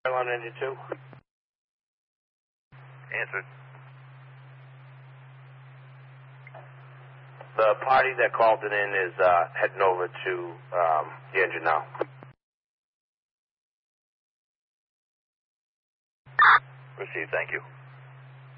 on engine 2. Answered. The party that called it in is heading over to the engine now. Received, thank you.